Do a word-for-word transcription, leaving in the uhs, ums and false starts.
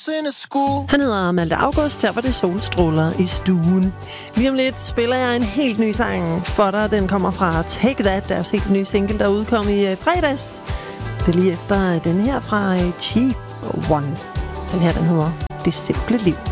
Han hedder Malte August, her var det solstråler i stuen. Lige om lidt spiller jeg en helt ny sang for dig. Den kommer fra Take That, deres helt nye single, der udkom i fredags. Det er lige efter den her fra Chief One. Den her, den hedder Det Simple Liv.